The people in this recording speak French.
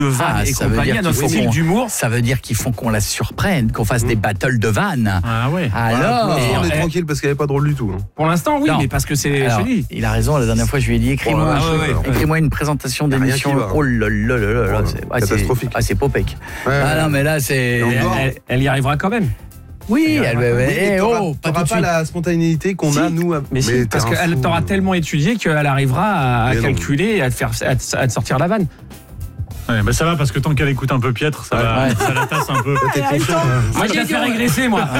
de vannes et compagnie à notre style d'humour. Ça veut dire qu'il faut qu'on la surprenne, qu'on fasse des battles de vannes. Ah ouais. Alors, on est tranquille parce qu'elle est pas drôle du tout. Pour l'instant, oui, non. mais parce que c'est. Alors, il a raison. La dernière fois, je lui ai dit écris-moi une présentation d'émission. Oh là là là là, c'est catastrophique. C'est Popek. Non, mais là, c'est. Elle y arrivera quand même. Oui, pas la spontanéité qu'on a nous. Mais si, parce qu'elle t'aura tellement étudié qu'elle arrivera à calculer et à te sortir la vanne. Ouais, bah ça va parce que tant qu'elle écoute un peu Piètre, ça la tasse un peu. Moi, je la fais régresser, moi.